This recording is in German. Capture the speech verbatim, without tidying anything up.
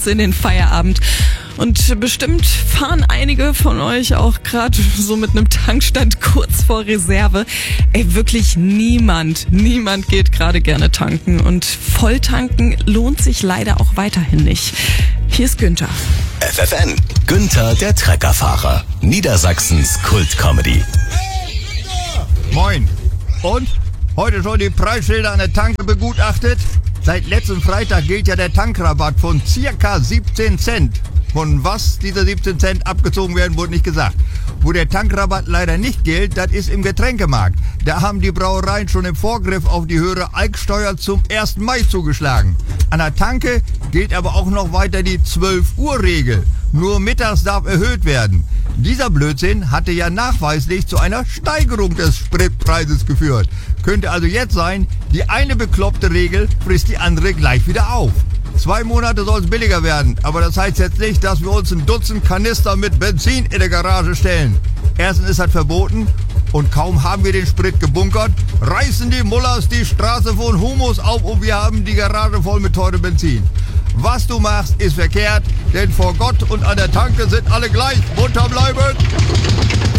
in den Feierabend. Und bestimmt fahren einige von euch auch gerade so mit einem Tankstand kurz vor Reserve. Ey, wirklich niemand, niemand geht gerade gerne tanken. Und Volltanken lohnt sich leider auch weiterhin nicht. Hier ist Günther. F F N, Günther der Treckerfahrer. Niedersachsens Kult-Comedy. Moin. Und? Heute schon die Preisschilder an der Tanke begutachtet? Seit letztem Freitag gilt ja der Tankrabatt von circa siebzehn Cent. Von was diese siebzehn Cent abgezogen werden, wurde nicht gesagt. Wo der Tankrabatt leider nicht gilt, das ist im Getränkemarkt. Da haben die Brauereien schon im Vorgriff auf die höhere Alksteuer zum ersten Mai zugeschlagen. An der Tanke gilt aber auch noch weiter die zwölf Uhr Regel. Nur mittags darf erhöht werden. Dieser Blödsinn hatte ja nachweislich zu einer Steigerung des Spritpreises geführt. Könnte also jetzt sein, die eine bekloppte Regel frisst die andere gleich wieder auf. Zwei Monate soll es billiger werden, aber das heißt jetzt nicht, dass wir uns ein Dutzend Kanister mit Benzin in der Garage stellen. Erstens ist das verboten und kaum haben wir den Sprit gebunkert, reißen die Mullers die Straße von Humus auf und wir haben die Garage voll mit teurem Benzin. Was du machst, ist verkehrt, denn vor Gott und an der Tanke sind alle gleich. Munter bleiben!